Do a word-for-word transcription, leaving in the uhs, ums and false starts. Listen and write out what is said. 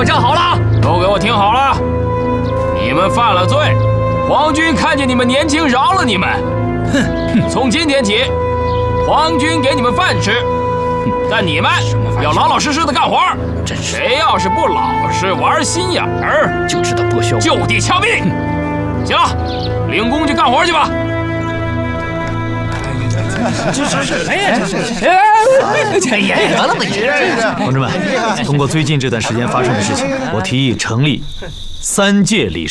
听好了，都给我听好了！你们犯了罪，皇军看见你们年轻，饶了你们。哼！从今天起，皇军给你们饭吃，但你们要老老实实的干活。谁要是不老实，玩心眼儿， 就知道剥削我， 就地枪毙。行了，领工去干活去吧。 这是什么呀？这是哎呀，得了吧你！ 同志们，通过最近这段时间发生的事情，我提议成立三届理事。